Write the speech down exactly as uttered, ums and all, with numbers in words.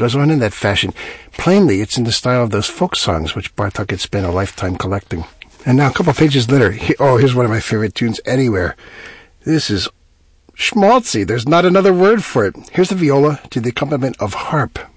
Goes on in that fashion. Plainly, it's in the style of those folk songs which Bartok had spent a lifetime collecting. And now, a couple pages later, he, oh, here's one of my favorite tunes anywhere. This is schmaltzy. There's not another word for it. Here's the viola to the accompaniment of harp.